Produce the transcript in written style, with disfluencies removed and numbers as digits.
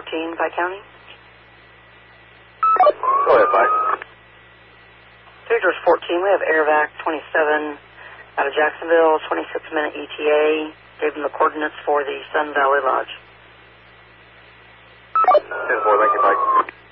14, Pike County. Go ahead, Pike. 3 George 14, we have Airvac 27 out of Jacksonville, 26-minute ETA. Gave them the coordinates for the Sun Valley Lodge. 10-4, thank you, Pike.